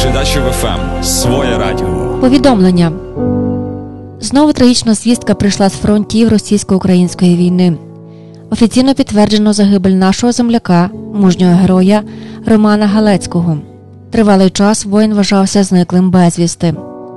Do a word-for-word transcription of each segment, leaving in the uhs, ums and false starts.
Жидачів еф ем. Своє радіо. Повідомлення. Знову трагічна звістка прийшла з фронтів російсько-української війни. Офіційно підтверджено загибель нашого земляка, мужнього героя Романа Галецького. Тривалий час воїн вважався зниклим безвісти.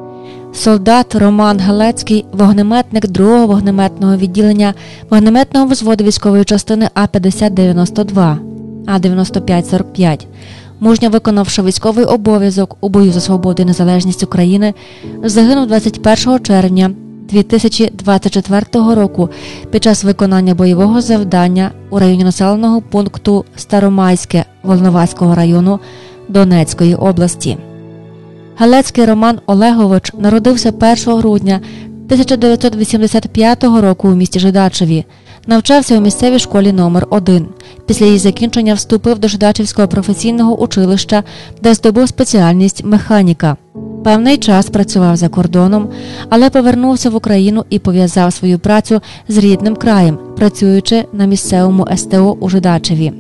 Солдат Роман Галецький – вогнеметник другого вогнеметного відділення вогнеметного взводу військової частини А п'ятдесят дев'яносто два, А дев'яносто п'ять сорок п'ять, мужньо виконавши військовий обов'язок у бою за свободу і незалежність України, загинув двадцять першого червня дві тисячі двадцять четвертого року під час виконання бойового завдання у районі населеного пункту Старомайське Волноваського району Донецької області. Галецький Роман Олегович народився першого грудня тисяча дев'ятсот вісімдесят п'ятого року у місті Жидачеві. Навчався у місцевій школі номер один. Після її закінчення вступив до Жидачівського професійного училища, де здобув спеціальність механіка. Певний час працював за кордоном, але повернувся в Україну і пов'язав свою працю з рідним краєм, працюючи на місцевому ес те о у Жидачеві.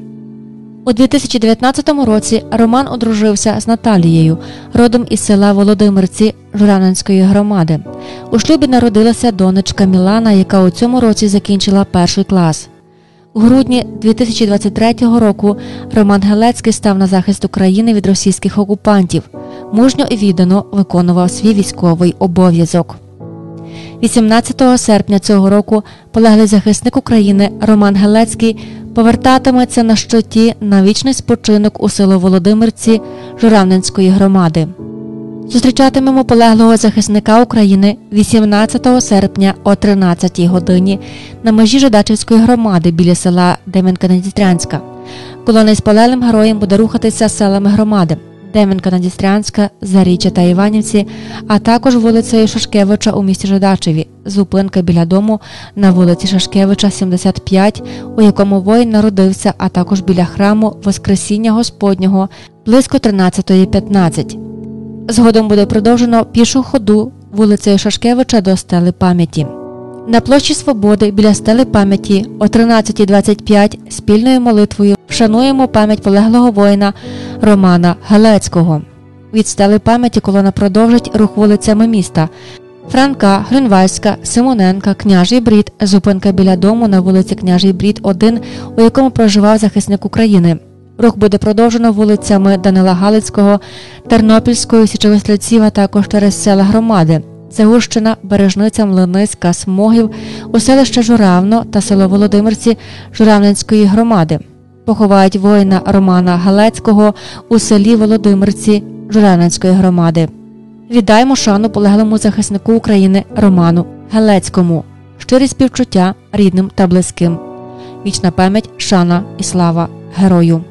У дві тисячі дев'ятнадцятому році Роман одружився з Наталією, родом із села Володимирці Журавлянської громади. У шлюбі народилася донечка Мілана, яка у цьому році закінчила перший клас. У грудні дві тисячі двадцять третього року Роман Галецький став на захист України від російських окупантів. Мужньо і віддано виконував свій військовий обов'язок. вісімнадцятого серпня цього року полеглий захисник України Роман Галецький повертатиметься на щиті на вічний спочинок у село Володимирці Журавлянської громади. Зустрічатимемо полеглого захисника України вісімнадцятого серпня о тринадцятій годині на межі Жидачівської громади біля села Дем'янка-Надістрянська. Колона із полеглим героєм буде рухатися селами громади Дем'янка-Надістрянська, Заріччя та Іванівці, а також вулицею Шашкевича у місті Жидачеві, зупинка біля дому на вулиці Шашкевича, сімдесят п'ять, у якому воїн народився, а також біля храму Воскресіння Господнього близько тринадцятої п'ятнадцять. Згодом буде продовжено пішу ходу вулицею Шашкевича до стели пам'яті. На площі Свободи біля стели пам'яті о тринадцятій двадцять п'ять спільною молитвою вшануємо пам'ять полеглого воїна Романа Галецького. Від стели пам'яті колона продовжить рух вулицями міста Франка, Грюнвальська, Симоненка, Княжий Брід, зупинка біля дому на вулиці Княжий Брід один, у якому проживав захисник України. Рух буде продовжено вулицями Данила Галицького, Тернопільської, Січових Стрільців, а також через села громади Цегущина, Бережниця, Млиницька, Смогів, у селище Журавно та село Володимирці Журавлянської громади. Поховають воїна Романа Галецького у селі Володимирці Журавлянської громади. Віддаємо шану полеглому захиснику України Роману Галецькому. Щирі співчуття рідним та близьким. Вічна пам'ять, шана і слава герою.